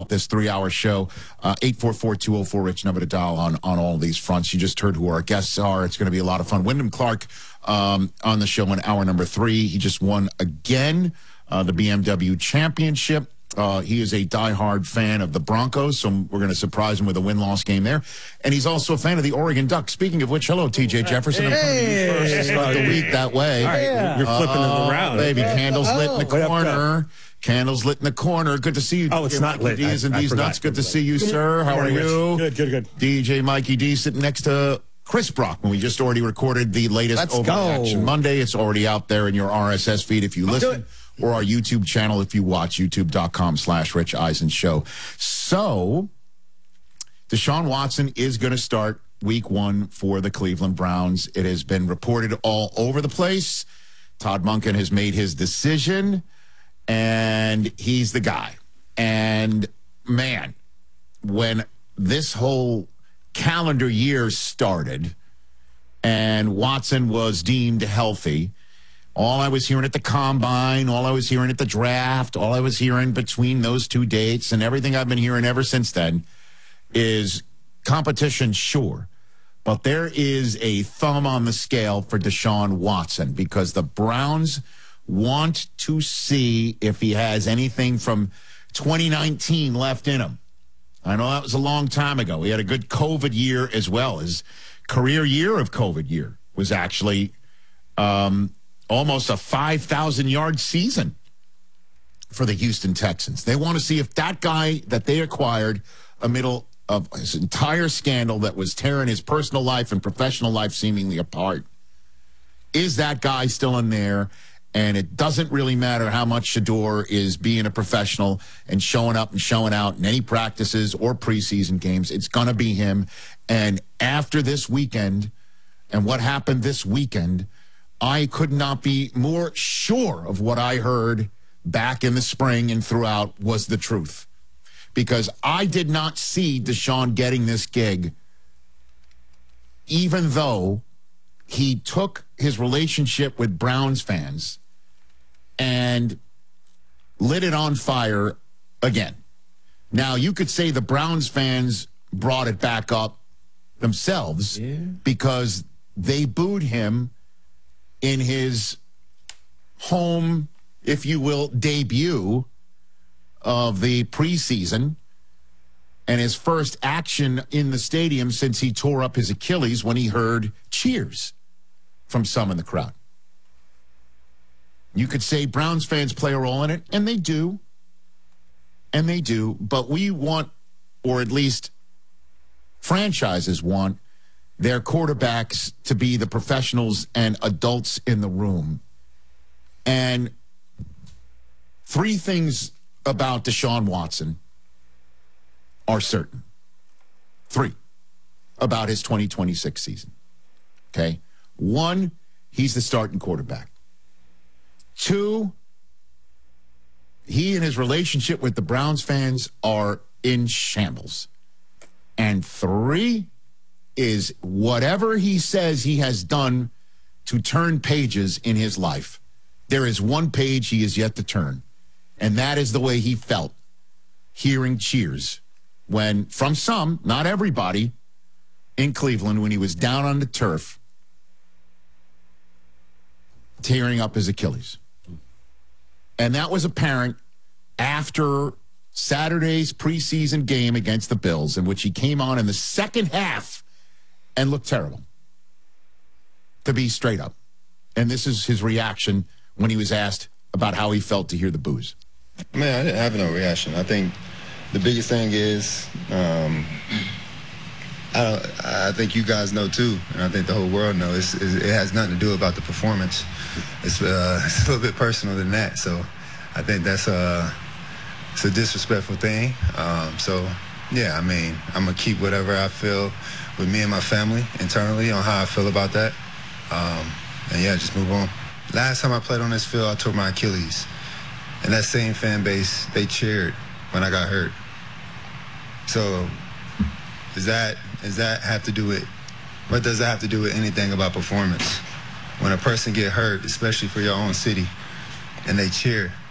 out this 3-hour show. 844-204-RICH, number to dial on all these fronts. You just heard who our guests are. It's going to be a lot of fun. Wyndham Clark on the show in hour number 3. He just won again the BMW Championship. He is a diehard fan of the Broncos, so we're going to surprise him with a win-loss game there. And he's also a fan of the Oregon Ducks. Speaking of which, hello, TJ Jefferson. I'm coming to you first to start the week that way. All right, you're flipping it around. Baby, candles lit in the corner. Candles lit in the corner. Good to see you. Oh, it's not lit. D's and D's nuts. Good to see you, sir. How are you? Good. DJ Mikey D sitting next to Chris Brockman. We just already recorded the latest Overreaction Monday. It's already out there in your RSS feed if you listen. Or our YouTube channel if you watch, youtube.com/Rich Eisen Show. So, Deshaun Watson is going to start week 1 for the Cleveland Browns. It has been reported all over the place. Todd Monken has made his decision, and he's the guy. And, man, when this whole calendar year started and Watson was deemed healthy, all I was hearing at the combine, all I was hearing at the draft, all I was hearing between those 2 dates, and everything I've been hearing ever since then is competition, sure. But there is a thumb on the scale for Deshaun Watson because the Browns want to see if he has anything from 2019 left in him. I know that was a long time ago. He had a good COVID year as well. His career year of COVID year was actually almost a 5,000-yard season for the Houston Texans. They want to see if that guy that they acquired amid of his entire scandal that was tearing his personal life and professional life seemingly apart, is that guy still in there? And it doesn't really matter how much Shador is being a professional and showing up and showing out in any practices or preseason games. It's going to be him. And after this weekend and what happened this weekend, I could not be more sure of what I heard back in the spring and throughout was the truth. Because I did not see Deshaun getting this gig, even though he took his relationship with Browns fans and lit it on fire again. Now, you could say the Browns fans brought it back up themselves because they booed him in his home, if you will, debut of the preseason and his first action in the stadium since he tore up his Achilles when he heard cheers from some in the crowd. You could say Browns fans play a role in it, and they do. And they do. But we want, or at least franchises want, their quarterbacks to be the professionals and adults in the room. And 3 things about Deshaun Watson are certain. 3 about his 2026 season. Okay? 1, he's the starting quarterback. 2, he and his relationship with the Browns fans are in shambles. And 3 is whatever he says he has done to turn pages in his life, there is 1 page he is yet to turn. And that is the way he felt hearing cheers when, from some, not everybody, in Cleveland when he was down on the turf tearing up his Achilles. And that was apparent after Saturday's preseason game against the Bills, in which he came on in the second half and looked terrible, to be straight up. And this is his reaction when he was asked about how he felt to hear the boos. Man, I didn't have no reaction. I think the biggest thing is, I think you guys know too, and I think the whole world knows, it has nothing to do about the performance. It's a little bit personal than that. So I think that's it's a disrespectful thing. So, yeah, I mean, I'm going to keep whatever I feel with me and my family internally on how I feel about that. And, yeah, just move on. Last time I played on this field, I tore my Achilles. And that same fan base, they cheered when I got hurt. So does that have to do with, what does that have to do with anything about performance? When a person get hurt, especially for your own city, and they cheer,